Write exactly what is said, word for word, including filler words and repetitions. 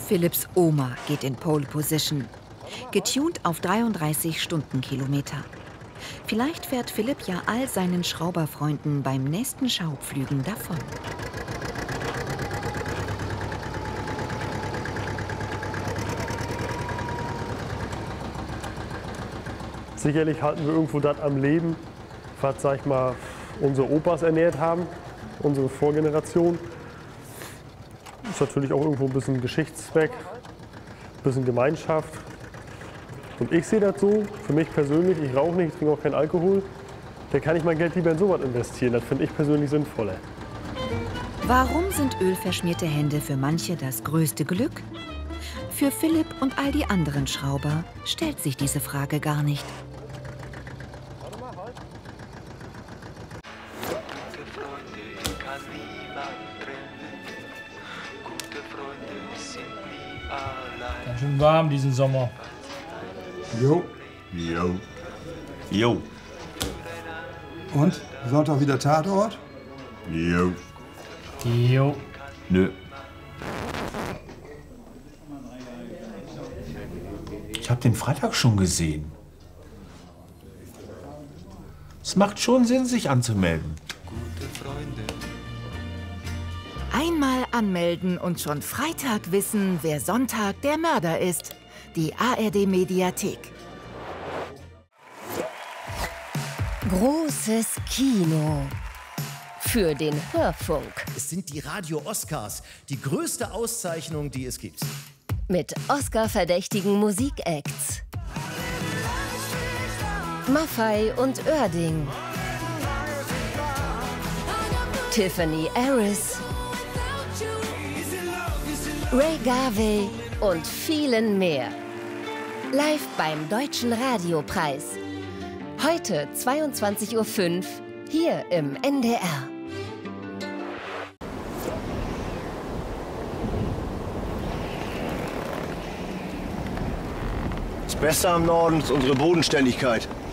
Philipps Oma geht in Pole Position. Getuned auf dreiunddreißig Stundenkilometer. Vielleicht fährt Philipp ja all seinen Schrauberfreunden beim nächsten Schaupflügen davon. Sicherlich halten wir irgendwo das am Leben, was, sag ich mal, unsere Opas ernährt haben, unsere Vorgeneration. Ist natürlich auch irgendwo ein bisschen Geschichtszweck, ein bisschen Gemeinschaft. Und ich sehe das so, für mich persönlich, ich rauche nicht, ich trinke auch keinen Alkohol, da kann ich mein Geld lieber in sowas investieren. Das finde ich persönlich sinnvoller. Warum sind ölverschmierte Hände für manche das größte Glück? Für Philipp und all die anderen Schrauber stellt sich diese Frage gar nicht. Ganz schön warm diesen Sommer. Jo. Jo. Jo. Und? Sonntag wieder Tatort? Jo. Jo. Nö. Ich habe den Freitag schon gesehen. Es macht schon Sinn, sich anzumelden. Einmal anmelden und schon Freitag wissen, wer Sonntag der Mörder ist. Die A R D-Mediathek. Großes Kino. Für den Hörfunk. Es sind die Radio-Oscars, die größte Auszeichnung, die es gibt. Mit Oscar-verdächtigen Musikacts. Maffay und Oerding. Tiffany Harris. Ray Garvey und vielen mehr. Live beim Deutschen Radiopreis. Heute zweiundzwanzig Uhr fünf hier im N D R. Das Beste am Norden ist unsere Bodenständigkeit.